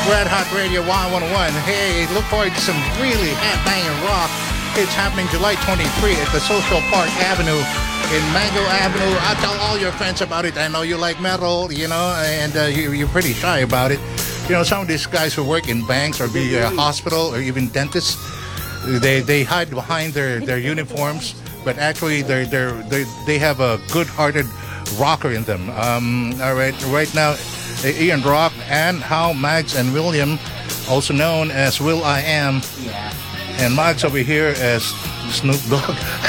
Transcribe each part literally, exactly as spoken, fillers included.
Red Hot Radio Y one oh one. Hey, look forward to some really hot-banging rock. It's happening July twenty-third at the Social Park Avenue in Mango Avenue. I'll tell all your friends about it. I know you like metal, you know, and uh, you, you're pretty shy about it. You know, some of these guys who work in banks or be a hospital or even dentists, they they hide behind their, their uniforms, but actually they're, they're, they're, they have a good-hearted rocker in them. Um, all right, right now, Ian Rock and Hal, Mags, and William, also known as Will I Am, yeah. and Mags over here as Snoop Dogg.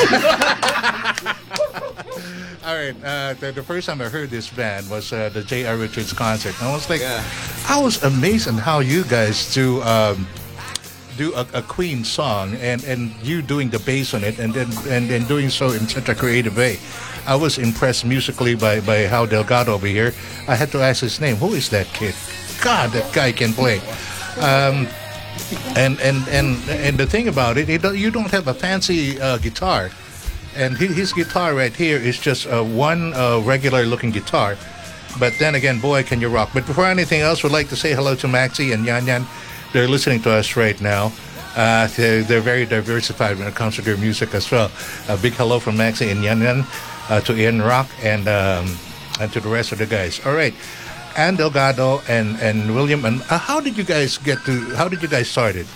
All right, uh, the, the first time I heard this band was uh, the J R. Richards concert. And I was like, yeah. I was amazed at how you guys do um, do a, a Queen song and, and you doing the bass on it and then and then doing so in such a creative way. I was impressed musically by, by Hal Delgado over here. I had to ask his name. Who is that kid? God, that guy can play. Um, and, and, and, and the thing about it, it you don't have a fancy uh, guitar. And his guitar right here is just uh, one uh, regular-looking guitar. But then again, boy, can you rock. But before anything else, we'd like to say hello to Maxie and Yan Yan. They're listening to us right now. Uh, they're, they're very diversified when it comes to their music as well. A big hello from Maxie and Yan Yan. Uh, to Ian Rock and um, and to the rest of the guys. All right, Ann Delgado and and William. And uh, how did you guys get to? How did you guys start it?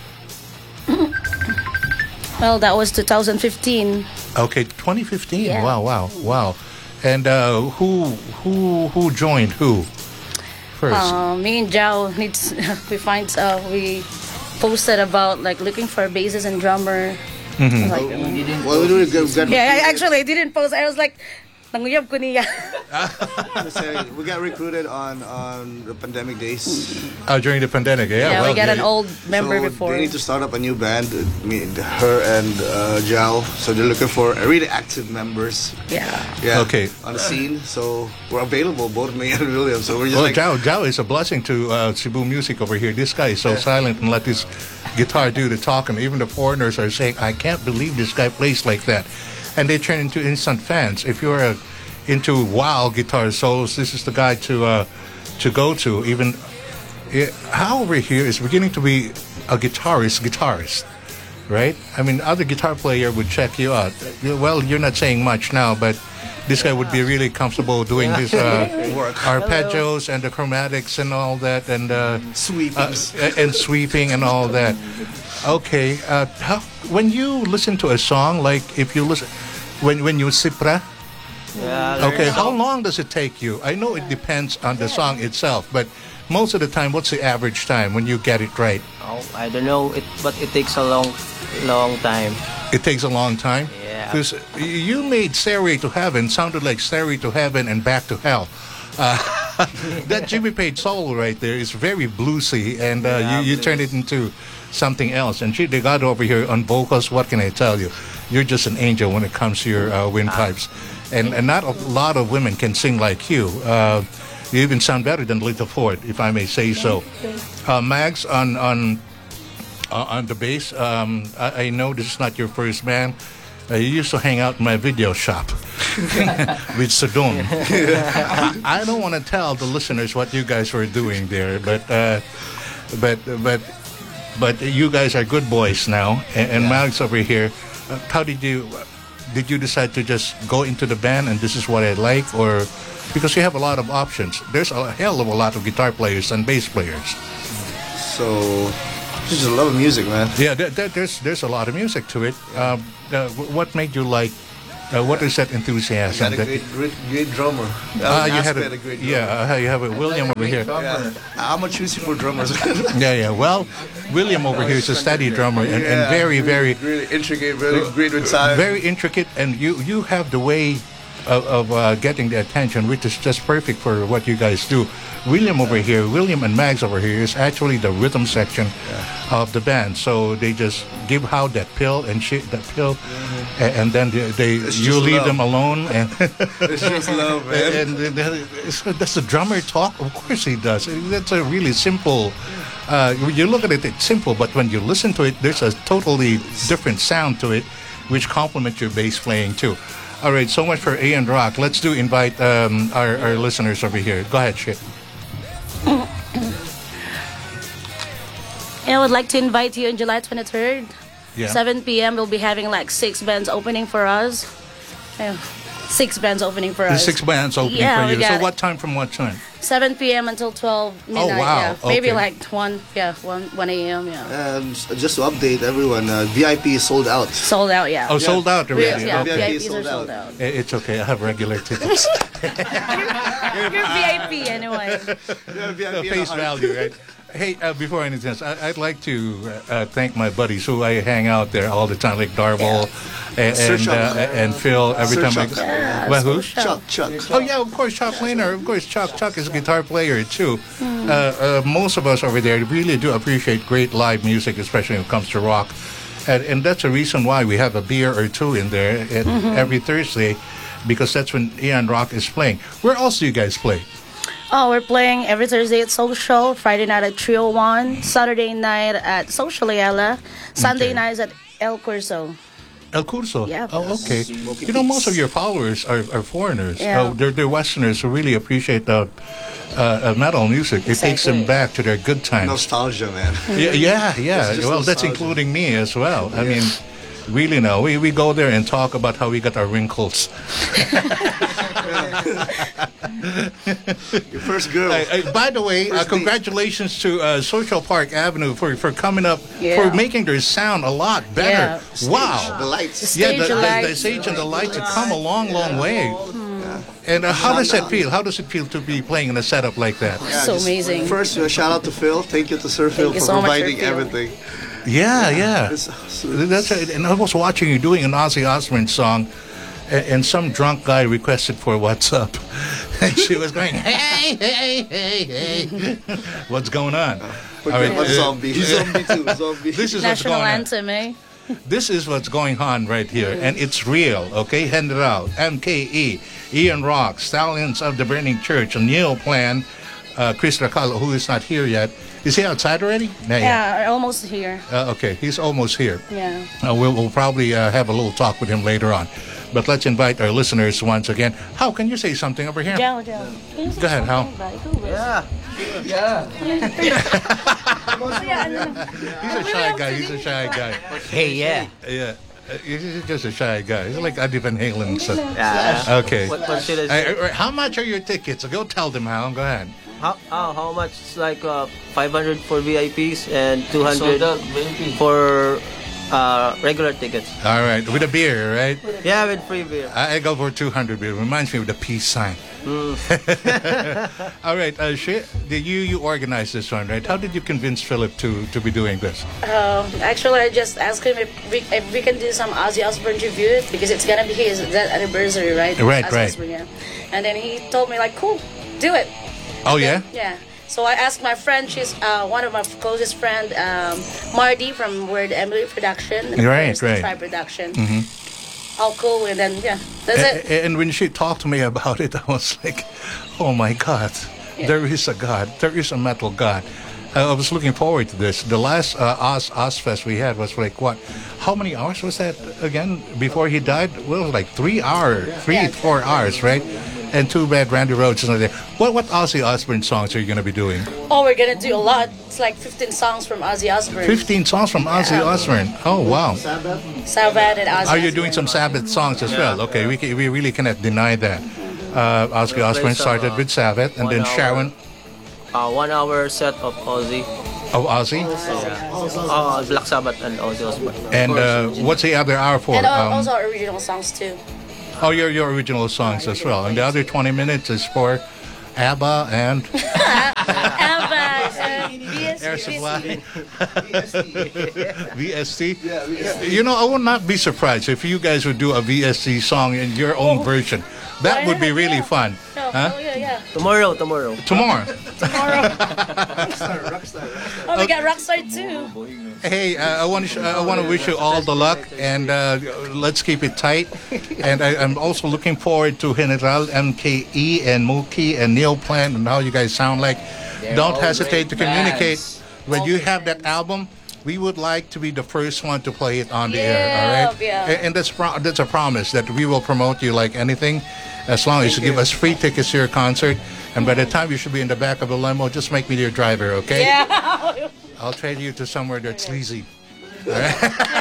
Well, that was two thousand fifteen. Okay, twenty fifteen. Yeah. Wow, wow, wow. And uh, who who who joined who first? Uh, me and Jao needs we find uh, we posted about like looking for a bassist and drummer. Mm-hmm. Like, um, well, we didn't get, get yeah, I, actually, I didn't post. I was like, nanguyab ko niya. we got recruited on, on the pandemic days. Uh, during the pandemic, yeah. Yeah, well, we got yeah. an old member so before. They need to start up a new band, me, her and uh, Jao. So they're looking for really active members. Yeah. Yeah. Okay. On the scene, so we're available, both me and William. So we're just Well, like, Jao, Jao is a blessing to uh, Cebu music over here. This guy is so Yeah. silent and let his guitar do the talking. Even the foreigners are saying, I can't believe this guy plays like that. And they turn into instant fans. If you're uh, into wild guitar solos, this is the guy to uh, to go to. Even uh, Hal over here is beginning to be a guitarist guitarist. Right? I mean, other guitar player would check you out. Well, you're not saying much now, but this guy would be really comfortable doing his uh, arpeggios and the chromatics and all that, and uh, sweeping, uh, and sweeping and all that. Okay, uh, how, when you listen to a song, like if you listen, when when you sipra, Yeah, okay, so- how long does it take you? I know it depends on the song itself, but most of the time, what's the average time when you get it right? Oh, I don't know, it, but it takes a long, long time. It takes a long time. Yeah. Because you made Stairway to Heaven sounded like Stairway to Heaven and Back to Hell. Uh, that Jimmy Page solo right there is very bluesy, and uh, Yeah, you, you blues. turned it into something else. And she, they got over here on vocals. What can I tell you? You're just an angel when it comes to your uh, windpipes. And, and not a lot of women can sing like you. Uh, you even sound better than Little Ford, if I may say so. Uh, Mags, on on uh, on the bass, um, I, I know this is not your first band. Uh, you used to hang out in my video shop with Sodom. I, I don't want to tell the listeners what you guys were doing there, but uh, but but but you guys are good boys now. And, and Mags over here, uh, how did you did you decide to just go into the band and this is what I like, or because you have a lot of options? There's a hell of a lot of guitar players and bass players. so just a love of music, man. Yeah, there, there, there's there's a lot of music to it. Um, uh, what made you like? Uh, what is that I enthusiasm? got a that- great, great, great drummer. Ah, you had a, a, great drummer. yeah, uh, you have a William over here. Yeah. I'm a choosy for drummers. Yeah, yeah. Well, William over here is a steady drummer and, and Yeah, very, very, really intricate, really great with time. very intricate. And you you have the way of, of uh, getting the attention, which is just perfect for what you guys do. William over here, William and Mags over here is actually the rhythm section of the band. So they just give Hal that pill and shit that pill, and, and then they, they It's you just leave love. them alone. And It's just love, man. and, and, and so does the drummer talk? Of course he does. That's a really simple. Uh, you look at it, it's simple, but when you listen to it, there's a totally different sound to it, which complements your bass playing too. All right, so much for Ian Rock. Let's do invite um, our, our listeners over here. Go ahead, shit. Yeah, I would like to invite you on July twenty-third. Yeah. seven p.m. We'll be having like six bands opening for us. Yeah, six bands opening for The us. six bands opening Yeah, for we you. So got it. what time from what time? seven p.m. until twelve midnight. wow. Yeah. Maybe Okay. like one. Yeah, one one a.m. Yeah. And just to update everyone, uh, V I P is sold out. Sold out. Yeah. Oh, sold out We- already. yeah, Okay. V I P V I Ps are sold sold out. out. I- It's okay. I have regular tickets. You're V I P anyway. Yeah, V I The P face in the heart. value, right? Hey, uh, before anything else, I, I'd like to uh, uh, thank my buddies who I hang out there all the time, like Darvel and Sir and, Chuck. uh, and Phil. Every Sir time I Chuck. Yeah, well, who? Chuck, Chuck. Oh yeah, of course, Chuck Lehner. Of course, Chuck. Chuck is a guitar player too. Uh, uh, most of us over there really do appreciate great live music, especially when it comes to rock, and, and that's the reason why we have a beer or two in there at, every Thursday, because that's when Ian Rock is playing. Where else do you guys play? Oh, we're playing every Thursday at Social, Friday night at three oh one, Saturday night at Social Yala, Sunday Okay. nights at El Curso. El Curso. Yeah. Oh, okay. You know, most of your followers are, are foreigners. Yeah. Uh, they're, they're Westerners who really appreciate the uh, uh, metal music. It takes them Exactly. back to their good times. Nostalgia, man. Yeah, yeah, yeah. It's just Well, that's nostalgia. including me as well. I mean, really now, we, we go there and talk about how we got our wrinkles. Your first girl. Uh, uh, by the way, uh, First date. congratulations to uh, Social Park Avenue for, for coming up, Yeah. for making their sound a lot better. Yeah. Wow. The lights. Yeah, the, Stage the, the lights. stage and the lights have come a long, long way. And uh, how does that feel? How does it feel to be playing in a setup like that? Yeah, So just- amazing. First, uh, shout out to Phil. Thank you to Sir Phil you for so much, Sir providing Phil. everything. Yeah, yeah. It's- That's right. And I was watching you doing an Ozzy Osbourne song, and, and some drunk guy requested for "What's Up," and she was going, "Hey, hey, hey, hey, what's going on?" All right, What uh, zombie? Zombie too. Zombie. This is what's National going on. anthem, eh? This is what's going on right here, and it's real, okay? General, M K E, Ian Rock, Stallions of the Burning Church, Neil Plan, uh, Chris Racalo, who is not here yet. Is he outside already? Not yet. Yeah, almost here. Uh, okay, he's almost here. Yeah. Uh, we'll, we'll probably uh, have a little talk with him later on. But let's invite our listeners once again. How can you say something over here? Joe, Joe. Go ahead, Hal. Yeah. Yeah. He's a shy guy. He's a shy guy. Hey, yeah. Yeah. Uh, He's just a shy guy. He's like Eddie Van Halen. So. Yeah. Okay. What, what should I say? Uh, uh, how much are your tickets? Go tell them, Hal. Go ahead. How, oh, how much? It's like uh, five hundred for V I Ps and two hundred Sold out, V I P. for uh, regular tickets. All right. With a beer, right? Yeah, with free beer. I, I go for two hundred beer. Reminds me of the peace sign. All right. Uh, Shi- did you, you organize this one, right? How did you convince Philip to, to be doing this? Um, actually, I just asked him if we, if we can do some Ozzy Osbourne tribute because it's gonna be his that anniversary, right? Right, Ozzy right. Osbourne, yeah. And then he told me like, "Cool, do it." Oh, yeah? Yeah. So I asked my friend, she's uh, one of my closest friend, um, Marty from Word Emily Production. and of Right, course, the right. Tribe Production. Mm-hmm. All cool, and then yeah, that's it. A- And when she talked to me about it, I was like, oh my God, there is a God. There is a metal God. Uh, I was looking forward to this. The last uh, Oz, Ozfest we had was like, what? How many hours was that again before he died? Well, it was like three hours, three, Yeah. four hours, right? And too bad Randy Rhoads is not there. What, what Ozzy Osbourne songs are you going to be doing? Oh, we're gonna do a lot. It's like fifteen songs from Ozzy Osbourne. fifteen songs from Ozzy Osbourne. Oh, wow. Sabbath and Ozzy. Are you doing some Osbourne. Sabbath songs as well? Okay, we, ca- we really cannot deny that. Uh, Ozzy We'll play Osbourne some, started uh, with Sabbath, and one then hour. Sharon Uh, one hour set of Ozzy. of Ozzy. Uh, Black Sabbath and Ozzy Osbourne. And uh, what's the other hour for? And al- Um, also our original songs too. oh, your your original songs as well. And the other twenty minutes is for ABBA and Abba, uh, V S, Air V S, Supply, V S T. You know, I would not be surprised if you guys would do a V S T song in your own version. That would be really fun. No, Huh? oh yeah, yeah. Tomorrow, tomorrow. Tomorrow. Oh, we got Rockstar too. Hey, uh, I want to I want to wish you all the luck, and uh, let's keep it tight. And I, I'm also looking forward to General M K E and Mookie and Neil Plant and how you guys sound like. They're Don't all hesitate to great communicate bands. when you have that album. we would like to be the first one to play it on the Yeah, air. All right, yeah. and, and that's pro- that's a promise that we will promote you like anything, as long as you give us free tickets to your concert. And by the time you should be in the back of the limo, just make me your driver, okay? Yeah. I'll trade you to somewhere that's sleazy. All right.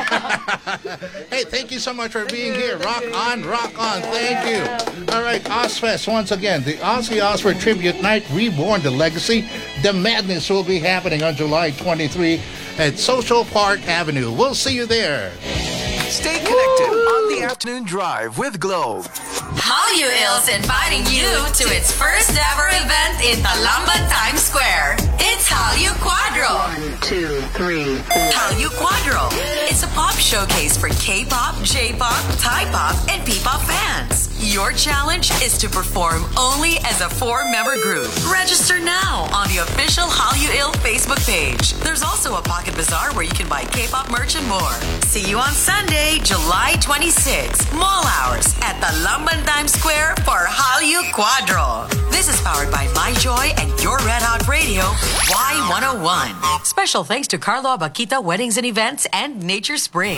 Hey, thank you so much for being here. Rock on, rock on. Thank you. All right, Ozfest once again. The Ozzy Osbourne Tribute Night, Reborn the Legacy. The madness will be happening on July twenty-third at Social Park Avenue. We'll see you there. Stay connected on the afternoon drive with Globe. Hallyu Il's inviting you to its first ever event in Talamban Times Square. It's Hallyu Quadro. One, two, three, four. Hallyu Quadro. It's a pop showcase for K-pop, J-pop, Thai pop, and P-pop fans. Your challenge is to perform only as a four-member group. Register now on the official Hallyu Il Facebook page. There's also a pocket bazaar where you can buy K-pop merch and more. See you on Sunday, July twenty-sixth, mall hours at the Talamban Times Square for Hallyu Quadro. This is powered by MyJoy and Your Red Hot Radio, Y one oh one. Special thanks to Carlo Abakita Weddings and Events and Nature Spring.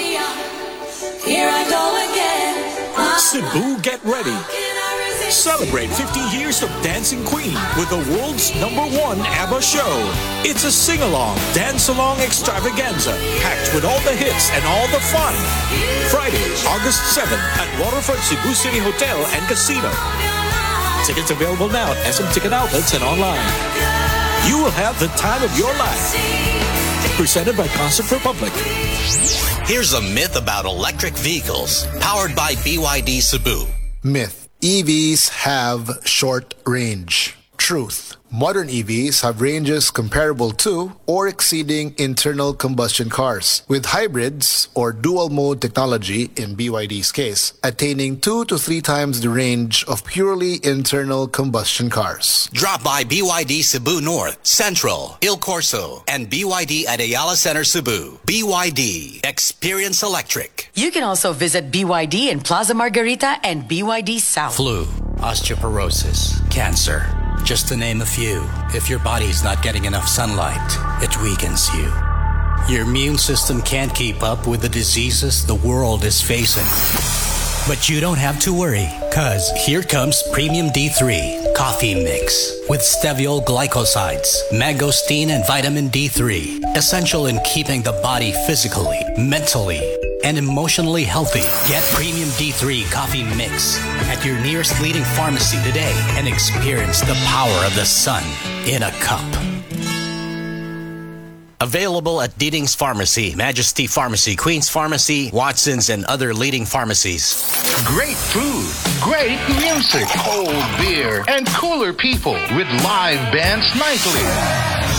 Here I go again. Cebu, get ready. Celebrate fifty years of Dancing Queen with the world's number one ABBA show. It's a sing-along, dance-along extravaganza packed with all the hits and all the fun. Friday, August seventh at Waterfront Cebu City Hotel and Casino. Tickets available now at S M Ticket Outlets and online. You will have the time of your life. Presented by Concert Republic. Here's a myth about electric vehicles powered by B Y D Cebu. Myth. E Vs have short range. Truth. Modern E Vs have ranges comparable to or exceeding internal combustion cars, with hybrids or dual-mode technology, in B Y D's case, attaining two to three times the range of purely internal combustion cars. Drop by B Y D Cebu North, Central, Il Corso, and B Y D at Ayala Center Cebu. B Y D. Experience Electric. You can also visit B Y D in Plaza Margarita and B Y D South. Flu, osteoporosis, cancer. Just to name a few. If your body's not getting enough sunlight, it weakens you. Your immune system can't keep up with the diseases the world is facing. But you don't have to worry, cause here comes Premium D three Coffee Mix with steviol glycosides, mangosteen, and vitamin D three. Essential in keeping the body physically, mentally, and emotionally healthy. Get Premium D three Coffee Mix at your nearest leading pharmacy today and experience the power of the sun in a cup. Available at Deeding's Pharmacy, Majesty Pharmacy, Queen's Pharmacy, Watson's, and other leading pharmacies. Great food, great music, cold beer, and cooler people with live bands nightly.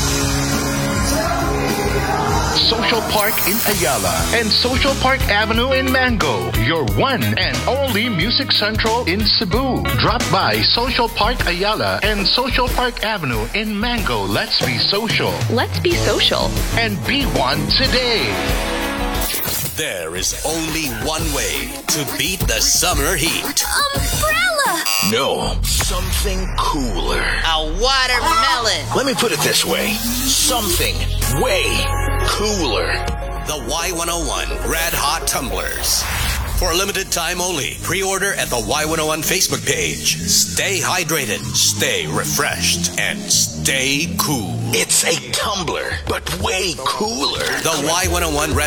Social Park in Ayala and Social Park Avenue in Mango, your one and only Music Central in Cebu. Drop by Social Park Ayala and Social Park Avenue in Mango. Let's be social. Let's be social. And be one today. There is only one way to beat the summer heat. Umbrella! No, something cooler. A watermelon. Let me put it this way. Something way cooler. The Y one oh one Red Hot Tumblers. For a limited time only. Pre-order at the Y one oh one Facebook page. Stay hydrated, stay refreshed, and stay cool. It's a tumbler, but way cooler. The Y one oh one Red